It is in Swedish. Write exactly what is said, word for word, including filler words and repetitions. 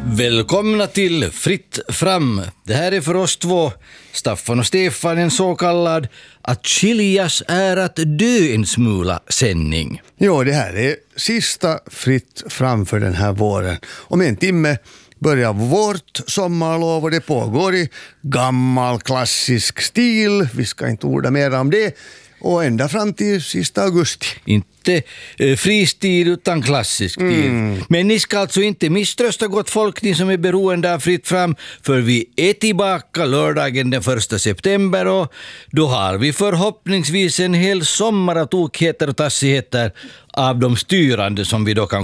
Välkomna till Fritt fram. Det här är för oss två, Staffan och Stefan, en så kallad att skiljas är att dö en smula sändning. Jo, det här är sista Fritt fram för den här våren. Om en timme börjar vårt sommarlov och det pågår i gammal klassisk stil. Vi ska inte orda mer om det. Och ända fram till sista augusti. Inte eh, fri stil utan klassisk stil. Mm. Men ni ska alltså inte misströsta, gott folk, ni som är beroende av Fritt fram. För vi är tillbaka lördagen den första september och då har vi förhoppningsvis en hel sommar av tokheter och tassigheter av de styrande som vi då kan